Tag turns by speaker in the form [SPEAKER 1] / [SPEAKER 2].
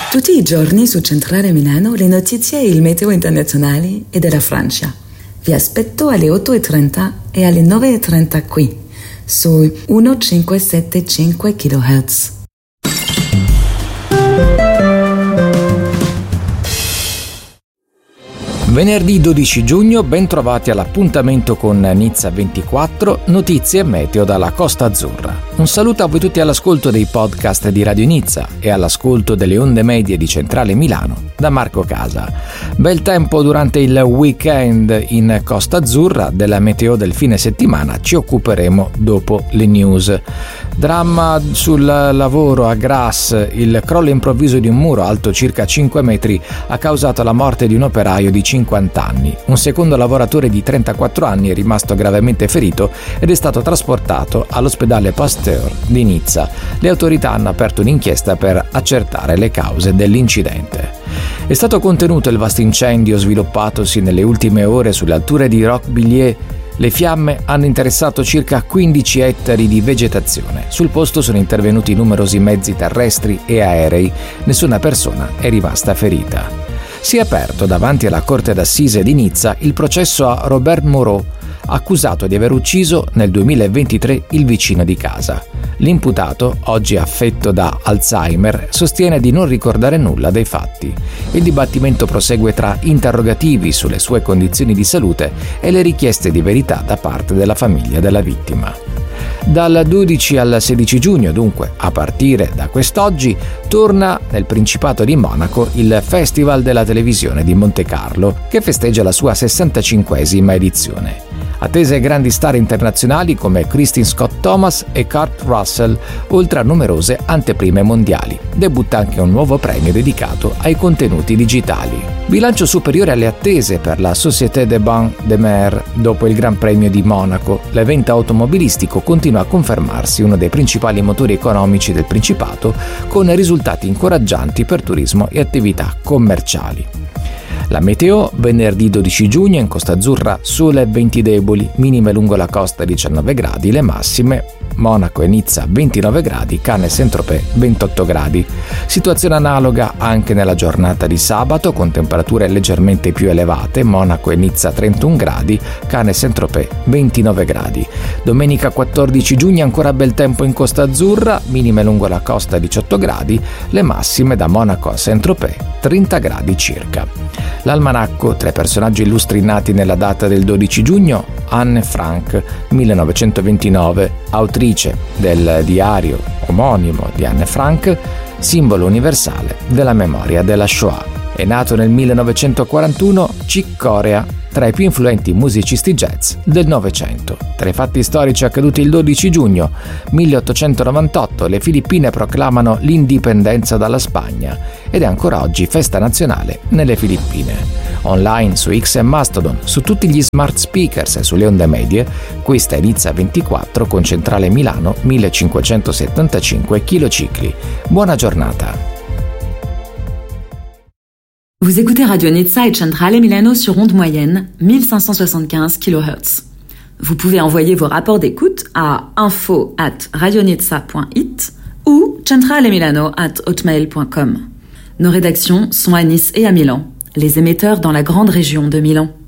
[SPEAKER 1] Tutti i giorni su Centrale Milano le notizie e il meteo internazionali e della Francia. Vi aspetto alle 8:30 e alle 9:30 qui, su 1575 kHz.
[SPEAKER 2] Venerdì 12 giugno, ben trovati all'appuntamento con Nizza 24, notizie e meteo dalla Costa Azzurra. Un saluto a voi tutti all'ascolto dei podcast di Radio Nizza e all'ascolto delle onde medie di Centrale Milano da Marco Casa. Bel tempo durante il weekend in Costa Azzurra, della meteo del fine settimana ci occuperemo dopo le news. Dramma sul lavoro a Grasse, il crollo improvviso di un muro alto circa 5 metri ha causato la morte di un operaio di 50 anni. Un secondo lavoratore di 34 anni è rimasto gravemente ferito ed è stato trasportato all'ospedale Pasteur di Nizza. Le autorità hanno aperto un'inchiesta per accertare le cause dell'incidente. È stato contenuto il vasto incendio sviluppatosi nelle ultime ore sulle alture di Roquebilliers. Le fiamme hanno interessato circa 15 ettari di vegetazione. Sul posto sono intervenuti numerosi mezzi terrestri e aerei. Nessuna persona è rimasta ferita. Si è aperto davanti alla Corte d'Assise di Nizza il processo a Robert Moreau, accusato di aver ucciso nel 2023 il vicino di casa. L'imputato, oggi affetto da Alzheimer, sostiene di non ricordare nulla dei fatti. Il dibattimento prosegue tra interrogativi sulle sue condizioni di salute e le richieste di verità da parte della famiglia della vittima. Dal 12 al 16 giugno, dunque, a partire da quest'oggi, torna nel Principato di Monaco il Festival della Televisione di Montecarlo, che festeggia la sua 65esima edizione. Attese grandi star internazionali come Kristin Scott Thomas e Kurt Russell, oltre a numerose anteprime mondiali. Debutta anche un nuovo premio dedicato ai contenuti digitali. Bilancio superiore alle attese per la Société des Bains de Mer dopo il Gran Premio di Monaco. L'evento automobilistico continua a confermarsi uno dei principali motori economici del Principato, con risultati incoraggianti per turismo e attività commerciali. La meteo, venerdì 12 giugno in Costa Azzurra, sole e venti deboli, minime lungo la costa 19 gradi, le massime Monaco e Nizza 29 gradi, Cannes e Saint-Tropez 28 gradi. Situazione analoga anche nella giornata di sabato, con temperature leggermente più elevate, Monaco e Nizza 31 gradi, Cannes e Saint-Tropez 29 gradi. Domenica 14 giugno ancora bel tempo in Costa Azzurra, minime lungo la costa 18 gradi, le massime da Monaco a Saint-Tropez 30 gradi circa. L'almanacco, tra i personaggi illustri nati nella data del 12 giugno, Anne Frank, 1929, autrice del diario omonimo di Anne Frank, simbolo universale della memoria della Shoah. È nato nel 1941 Chick Corea, tra i più influenti musicisti jazz del Novecento. Tra i fatti storici accaduti il 12 giugno 1898, le Filippine proclamano l'indipendenza dalla Spagna ed è ancora oggi festa nazionale nelle Filippine. Online, su X e Mastodon, su tutti gli smart speakers e sulle onde medie, questa è Nizza 24 con Centrale Milano 1575 kHz. Buona giornata!
[SPEAKER 1] Vous écoutez Radio Nizza et Centrale Milano sur onde moyenne 1575 kHz. Vous pouvez envoyer vos rapports d'écoute à info@radionizza.it ou centralemilano@hotmail.com. Nos rédactions sont à Nice et à Milan, les émetteurs dans la grande région de Milan.